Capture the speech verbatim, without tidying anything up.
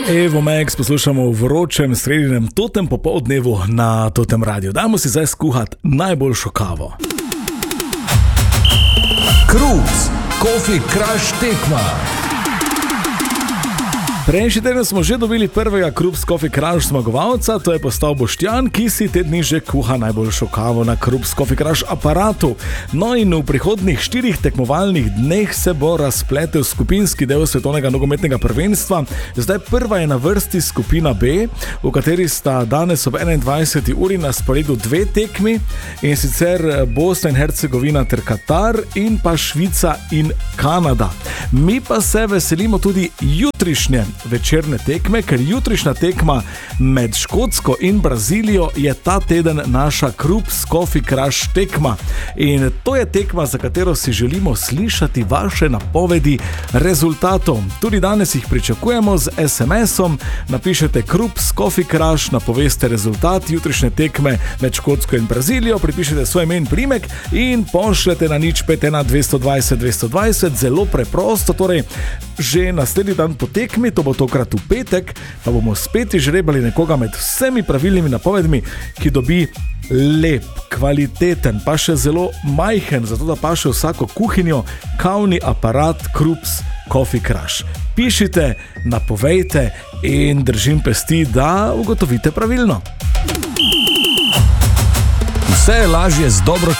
Evo Max poslušamo v vročem sredinem totem popoldnevu na Totem radiju. Dajmo si zdaj skuhati najboljšo kavo. Krups, Coffee Crush tekma. Prejšnji teden smo že dobili prvega Krups Coffee Crush zmagovalca, to je postal Boštjan, ki si te dni že kuha najboljšo kavo na Krups Coffee Crush aparatu. No in v prihodnjih štirih tekmovalnih dneh se bo razpletel skupinski del svetovnega nogometnega prvenstva. Zdaj prva je na vrsti skupina B, v kateri sta danes ob enaindvajseti uri na sporedu dve tekmi, in sicer Bosna in Hercegovina ter Katar in pa Švica in Kanada. Mi pa se veselimo tudi jutrišnje večerne tekme, ker jutrišnja tekma med Škotsko in Brazilijo je ta teden naša Krups Coffee Crush tekma. In to je tekma, za katero si želimo slišati vaše napovedi rezultatov. Tudi danes jih pričakujemo z es em esom. Napišete Krups Coffee Crush, napoveste rezultat jutrišnje tekme med Škotsko in Brazilijo, pripišete svoj ime in priimek in pošljete na nič pet ena dvesto dvajset dvesto dvajset. Zelo preprosto, torej že naslednji dan po tekmi, to bo tokrat v petek, pa bomo spet izžrebali nekoga med vsemi pravilnimi napovedmi, ki dobi lep, kvaliteten, pa še zelo majhen, zato da paše vsako kuhinjo, kavni aparat Krups Coffee Crush. Pišite, napovejte in držim pesti, da ugotovite pravilno. Vse je lažje z dobro